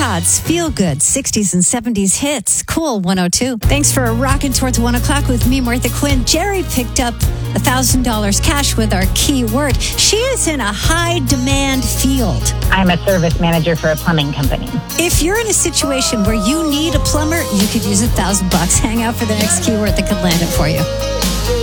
Todd's Feel Good 60s and 70s hits. Cool 102. Thanks for rocking towards 1 o'clock with me, Martha Quinn. Jerry picked up $1,000 cash with our keyword. She is in a high demand field. I'm a service manager for a plumbing company. If you're in a situation where you need a plumber, you could use $1,000. Hang out for the next keyword that could land it for you.